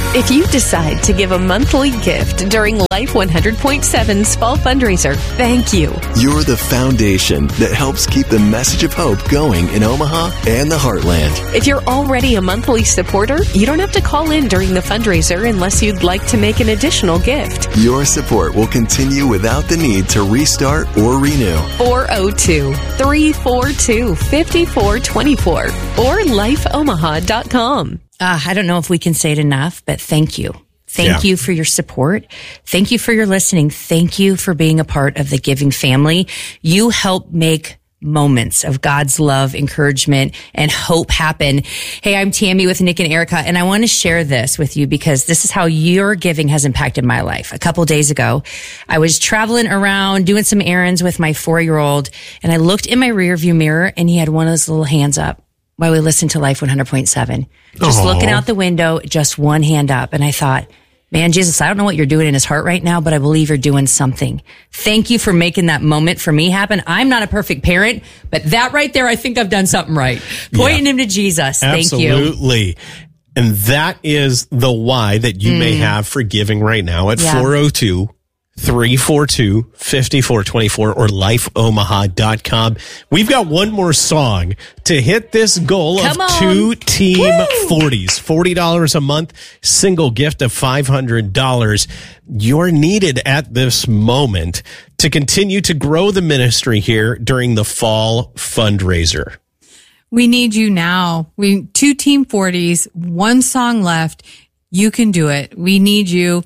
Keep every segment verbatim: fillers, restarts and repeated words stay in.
If you decide to give a monthly gift during Life one hundred point seven's Fall Fundraiser, thank you. You're the foundation that helps keep the message of hope going in Omaha and the Heartland. If you're already a monthly supporter, you don't have to call in during the fundraiser unless you'd like to make an additional gift. Your support will continue without the need to restart or renew. four oh two, three four two, five four two four or life omaha dot com. Uh, I don't know if we can say it enough, but thank you. Thank Yeah. you for your support. Thank you for your listening. Thank you for being a part of the giving family. You help make moments of God's love, encouragement, and hope happen. Hey, I'm Tammy with Nick and Erica, and I want to share this with you because this is how your giving has impacted my life. A couple days ago, I was traveling around doing some errands with my four-year-old, and I looked in my rearview mirror, and he had one of those little hands up while we listened to Life one hundred point seven. Just Aww. looking out the window, just one hand up. And I thought, man, Jesus, I don't know what you're doing in his heart right now, but I believe you're doing something. Thank you for making that moment for me happen. I'm not a perfect parent, but that right there, I think I've done something right. Pointing Yeah. him to Jesus. Thank you. Absolutely. And that is the why that you may have for giving right now at Yeah. four oh two, three four two, five four two four or life omaha dot com. We've got one more song to hit this goal Come of on. two team Woo! forties, forty dollars a month, single gift of five hundred dollars. You're needed at this moment to continue to grow the ministry here during the fall fundraiser. We need you now. We two team forties, one song left. You can do it. We need you.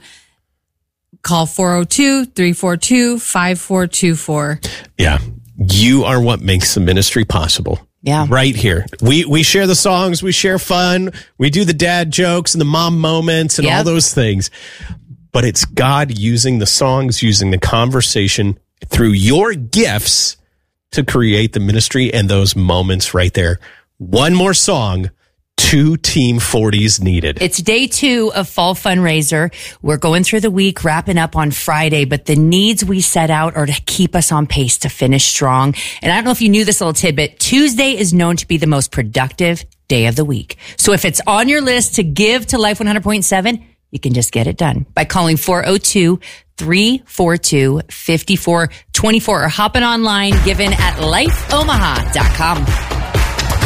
Call four oh two, three four two, five four two four. Yeah. You are what makes the ministry possible. Yeah. Right here. We we share the songs, we share fun, we do the dad jokes and the mom moments and Yep. all those things. But it's God using the songs, using the conversation through your gifts to create the ministry and those moments right there. One more song, two team forties needed. It's day two of Fall Fundraiser. We're going through the week, wrapping up on Friday, but the needs we set out are to keep us on pace to finish strong. And I don't know if you knew this little tidbit. Tuesday is known to be the most productive day of the week. So if it's on your list to give to Life one hundred point seven, you can just get it done by calling four oh two, three four two, five four two four or hopping online, given at life omaha dot com.